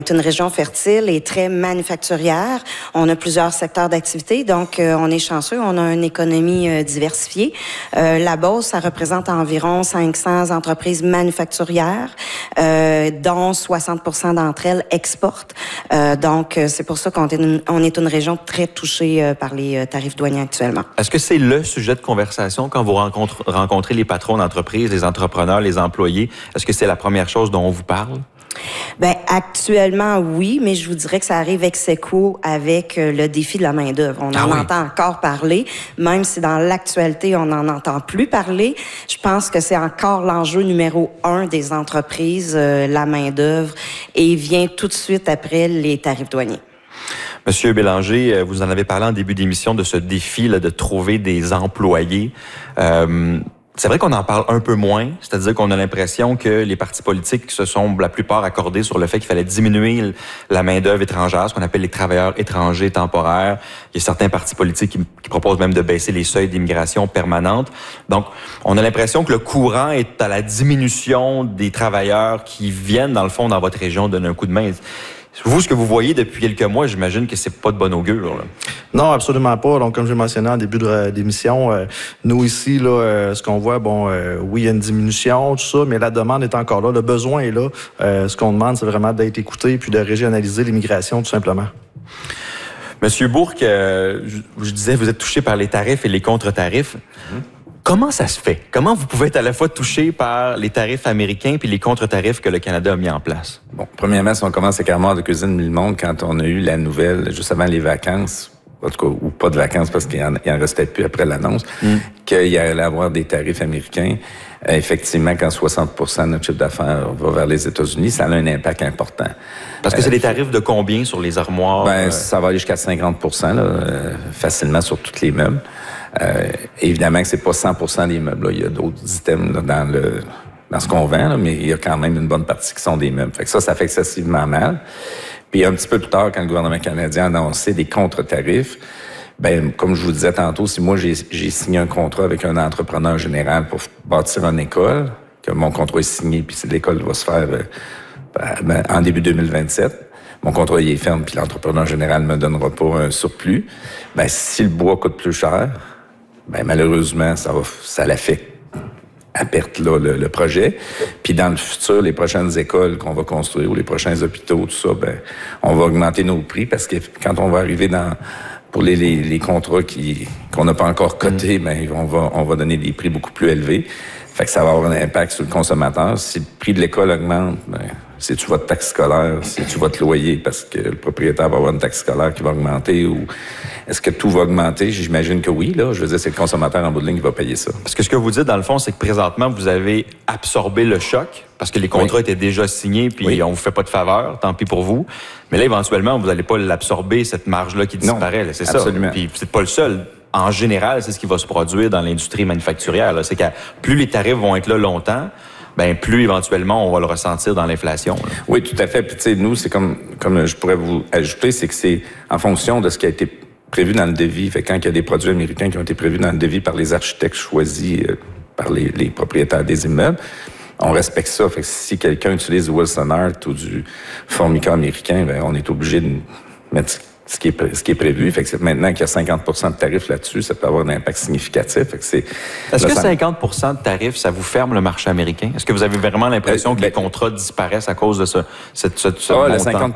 C'est une région fertile et très manufacturière. On a plusieurs secteurs d'activité, donc on est chanceux. On a une économie diversifiée. La Beauce, ça représente environ 500 entreprises manufacturières, dont 60% d'entre elles exportent. Donc, c'est pour ça qu'on est une région très touchée par les tarifs douaniers actuellement. Est-ce que c'est le sujet de conversation quand vous rencontrez les patrons d'entreprise, les entrepreneurs, les employés? Est-ce que c'est la première chose dont on vous parle? Ben actuellement oui, mais je vous dirais que ça arrive ex aequo avec le défi de la main-d'œuvre. On en entend encore parler, même si dans l'actualité on n'en entend plus parler. Je pense que c'est encore l'enjeu numéro 1 des entreprises, la main-d'œuvre, et vient tout de suite après les tarifs douaniers. Monsieur Bélanger, vous en avez parlé en début d'émission de ce défi là, de trouver des employés. C'est vrai qu'on en parle un peu moins, c'est-à-dire qu'on a l'impression que les partis politiques se sont la plupart accordés sur le fait qu'il fallait diminuer la main-d'œuvre étrangère, ce qu'on appelle les travailleurs étrangers temporaires. Il y a certains partis politiques qui proposent même de baisser les seuils d'immigration permanente. Donc, on a l'impression que le courant est à la diminution des travailleurs qui viennent, dans le fond, dans votre région, donner un coup de main. Vous, ce que vous voyez depuis quelques mois, j'imagine que c'est pas de bon augure, là. Non, absolument pas. Donc, comme j'ai mentionné en début d'émission, nous ici, là, ce qu'on voit, oui, il y a une diminution, tout ça, mais la demande est encore là, le besoin est là. Ce qu'on demande, c'est vraiment d'être écouté puis de régionaliser l'immigration, tout simplement. Monsieur Bourque, je disais, vous êtes touché par les tarifs et les contre-tarifs. Comment ça se fait? Comment vous pouvez être à la fois touché par les tarifs américains puis les contre-tarifs que le Canada a mis en place? Bon, premièrement, si on commence avec Armoire de cuisine Mille-Monde, quand on a eu la nouvelle, juste avant les vacances, en tout cas, ou pas de vacances parce qu'il en restait plus après l'annonce, qu'il y allait avoir des tarifs américains, effectivement, quand 60% de notre chiffre d'affaires va vers les États-Unis, ça a un impact important. Parce que c'est des tarifs de combien sur les armoires? Ça va aller jusqu'à 50%, là, facilement sur tous les meubles. Évidemment que c'est pas 100% des meubles. Là. Il y a d'autres items là, dans ce qu'on vend, là, mais il y a quand même une bonne partie qui sont des meubles. Fait que ça fait excessivement mal. Puis un petit peu plus tard, quand le gouvernement canadien a annoncé des contre-tarifs, comme je vous disais tantôt, si moi j'ai signé un contrat avec un entrepreneur général pour bâtir une école, que mon contrat est signé, puis l'école va se faire en début 2027, mon contrat il est ferme, puis l'entrepreneur général me donnera pas un surplus, si le bois coûte plus cher, malheureusement, ça l'affecte à perte là, le projet. Puis dans le futur, les prochaines écoles qu'on va construire ou les prochains hôpitaux, tout ça, on va augmenter nos prix parce que quand on va arriver pour les contrats qu'on n'a pas encore cotés, on va donner des prix beaucoup plus élevés. Fait que ça va avoir un impact sur le consommateur. Si le prix de l'école augmente, c'est-tu votre taxe scolaire, c'est-tu votre loyer parce que le propriétaire va avoir une taxe scolaire qui va augmenter ou est-ce que tout va augmenter? J'imagine que oui, là. Je veux dire, c'est le consommateur en bout de ligne qui va payer ça. Parce que ce que vous dites, dans le fond, c'est que présentement, vous avez absorbé le choc parce que les contrats étaient déjà signés puis on vous fait pas de faveur, tant pis pour vous. Mais là, éventuellement, vous n'allez pas l'absorber, cette marge-là qui disparaît. Là, c'est absolument. Ça. Puis vous n'êtes pas le seul. En général, c'est ce qui va se produire dans l'industrie manufacturière. Là. C'est que plus les tarifs vont être là longtemps, plus éventuellement on va le ressentir dans l'inflation. Là. Oui, tout à fait. Puis tu sais, nous, c'est comme je pourrais vous ajouter, c'est que c'est en fonction de ce qui a été prévu dans le devis. Fait quand il y a des produits américains qui ont été prévus dans le devis par les architectes choisis par les propriétaires des immeubles, on respecte ça. Fait que si quelqu'un utilise du Wilson Art ou du Formica américain, on est obligé de mettre ce qui est prévu. Fait que maintenant qu'il y a 50% de tarifs là-dessus, ça peut avoir un impact significatif. Fait que Est-ce que 50% de tarifs, ça vous ferme le marché américain? Est-ce que vous avez vraiment l'impression que les contrats disparaissent à cause de ce montant?